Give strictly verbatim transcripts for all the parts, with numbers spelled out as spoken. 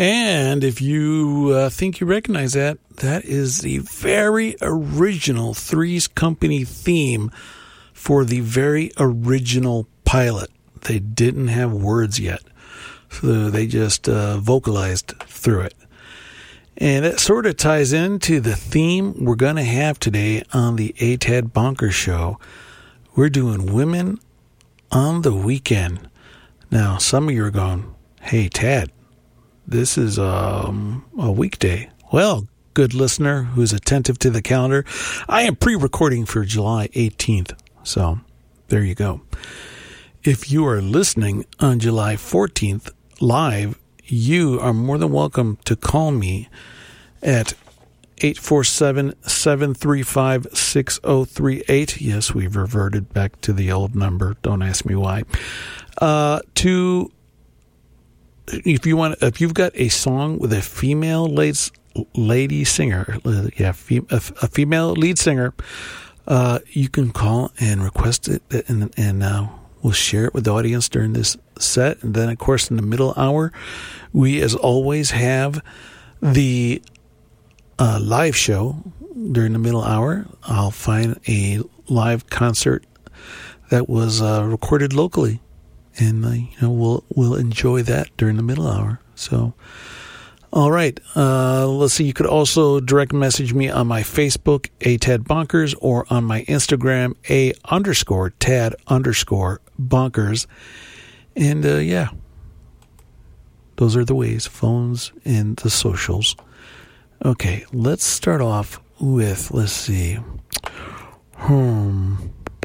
And if you uh, think you recognize that, that is the very original Three's Company theme for the very original pilot. They didn't have words yet, so they just uh, vocalized through it. And it sort of ties into the theme we're going to have today on the A T A D Bonkers Show. We're doing Women on the Weekend. Now, some of you are going, hey, Tad, this is um, a weekday. Well, good listener who's attentive to the calendar, I am pre-recording for July eighteenth. So, there you go. If you are listening on July fourteenth live, you are more than welcome to call me at eight four seven, seven three five, six zero three eight. Yes, we've reverted back to the old number. Don't ask me why. Uh, to if you want, if you've got a song with a female lady, lady singer, yeah, fem, a, a female lead singer, uh, you can call and request it, and and uh, we'll share it with the audience during this set. And then, of course, in the middle hour, we, as always, have the uh, live show during the middle hour. I'll find a live concert that was uh, recorded locally, and uh, you know we'll we'll enjoy that during the middle hour. So, all right, uh, let's see. You could also direct message me on my Facebook, A Tad Bonkers, or on my Instagram, A underscore Tad underscore Bonkers. And uh, yeah, those are the ways, phones and the socials. Okay, let's start off with, let's see. Hmm.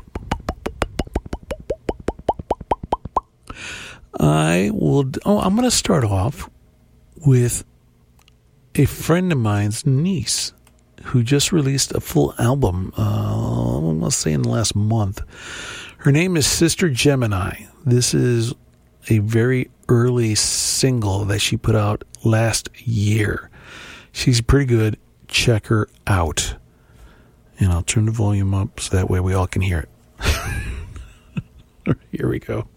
I will, oh, I'm going to start off with a friend of mine's niece who just released a full album, uh, let's say in the last month. Her name is Sister Gemini. This is a very early single that she put out last year. She's pretty good. Check her out. And I'll turn the volume up so that way we all can hear it. Here we go.